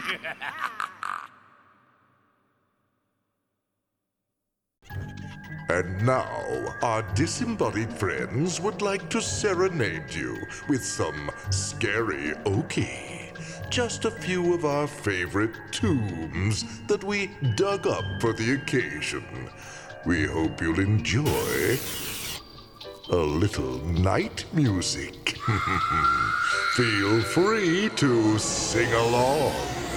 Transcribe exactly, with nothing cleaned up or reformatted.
And now, our disembodied friends would like to serenade you with some scary okie. Just a few of our favorite tunes that we dug up for the occasion. We hope you'll enjoy a little night music. Feel free to sing along.